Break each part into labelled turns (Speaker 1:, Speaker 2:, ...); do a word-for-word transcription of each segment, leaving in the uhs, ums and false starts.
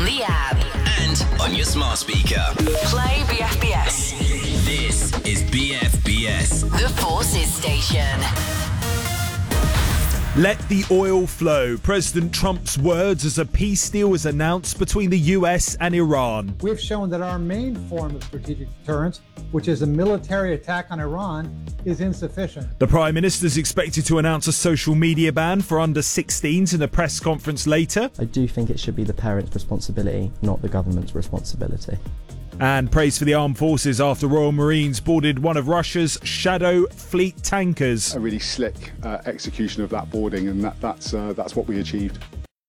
Speaker 1: the app
Speaker 2: and on your smart speaker.
Speaker 1: Play B F B S.
Speaker 2: This is B F B S,
Speaker 1: The Forces Station.
Speaker 3: Let the oil flow. President Trump's words as a peace deal is announced between the U S and Iran.
Speaker 4: We've shown that our main form of strategic deterrence, which is a military attack on Iran, is insufficient.
Speaker 3: The Prime Minister is expected to announce a social media ban for under sixteens in a press conference later.
Speaker 5: I do think it should be the parent's responsibility, not the government's responsibility.
Speaker 3: And praise for the armed forces after Royal Marines boarded one of Russia's Shadow Fleet tankers.
Speaker 6: A really slick uh, execution of that boarding, and that, that's uh, that's what we achieved.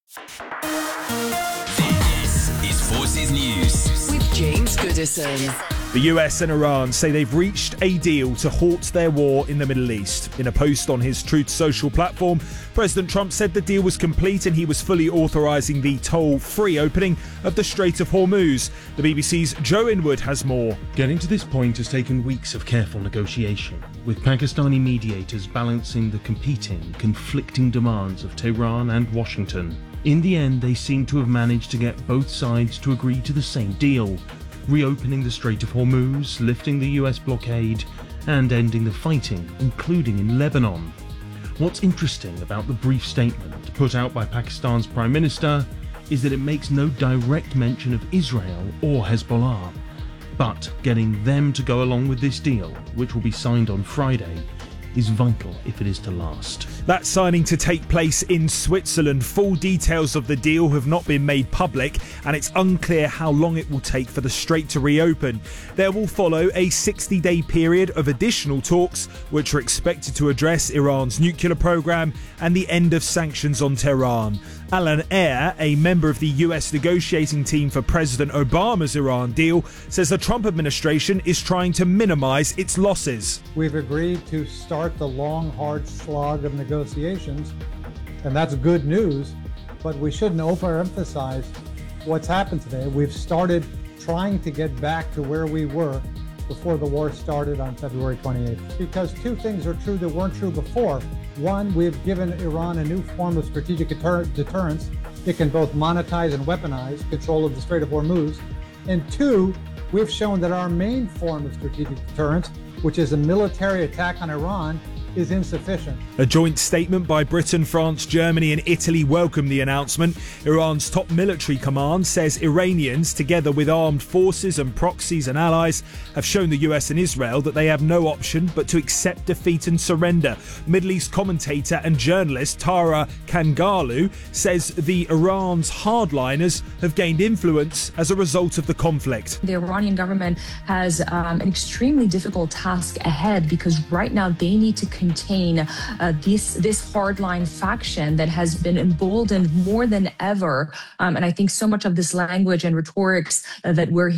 Speaker 2: This is Forces News
Speaker 1: with James Goodison.
Speaker 3: The U S and Iran say they've reached a deal to halt their war in the Middle East. In a post on his Truth Social platform, President Trump said the deal was complete and he was fully authorising the toll-free opening of the Strait of Hormuz. The B B C's Joe Inwood has more.
Speaker 7: Getting to this point has taken weeks of careful negotiation, with Pakistani mediators balancing the competing, conflicting demands of Tehran and Washington. In the end, they seem to have managed to get both sides to agree to the same deal: reopening the Strait of Hormuz, lifting the U S blockade, and ending the fighting, including in Lebanon. What's interesting about the brief statement put out by Pakistan's Prime Minister is that it makes no direct mention of Israel or Hezbollah. But getting them to go along with this deal, which will be signed on Friday, is vital if it is to last.
Speaker 3: That signing to take place in Switzerland. Full details of the deal have not been made public, and it's unclear how long it will take for the strait to reopen. There will follow a sixty-day period of additional talks, which are expected to address Iran's nuclear program and the end of sanctions on Tehran. Alan Eyre, a member of the U S negotiating team for President Obama's Iran deal, says the Trump administration is trying to minimize its losses.
Speaker 4: We've agreed to start the long, hard slog of negotiations, and that's good news, but we shouldn't overemphasize what's happened today. We've started trying to get back to where we were before the war started on February twenty-eighth. Because two things are true that weren't true before. One, we've given Iran a new form of strategic deter- deterrence. It can both monetize and weaponize control of the Strait of Hormuz. And two, we've shown that our main form of strategic deterrence, which is a military attack on Iran, is insufficient.
Speaker 3: A joint statement by Britain, France, Germany and Italy welcomed the announcement. Iran's top military command says Iranians, together with armed forces and proxies and allies, have shown the U S and Israel that they have no option but to accept defeat and surrender. Middle East commentator and journalist Tara Kangarloo says the Iran's hardliners have gained influence as a result of the conflict.
Speaker 8: The Iranian government has um, an extremely difficult task ahead, because right now they need to contain uh, this this hardline faction that has been emboldened more than ever. Um, and I think so much of this language and rhetorics uh, that we're